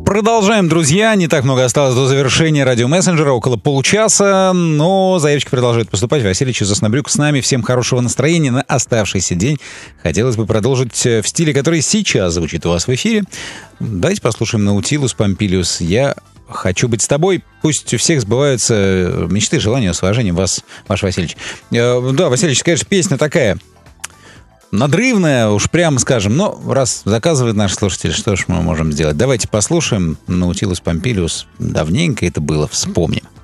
Продолжаем, друзья. Не так много осталось до завершения радиомессенджера, около получаса, но заявочки продолжают поступать. Васильевич из Оснобрюк с нами. Всем хорошего настроения на оставшийся день. Хотелось бы продолжить в стиле, который сейчас звучит у вас в эфире. Давайте послушаем Наутилус Помпилиус. Я хочу быть с тобой. Пусть у всех сбываются мечты, желания, с уважением вас, Ваш Васильевич. Да, Васильевич, конечно, песня такая надрывная, уж прямо скажем. Но раз заказывает наш слушатель, что ж мы можем сделать? Давайте послушаем Наутилус Помпилиус. Давненько это было, вспомним.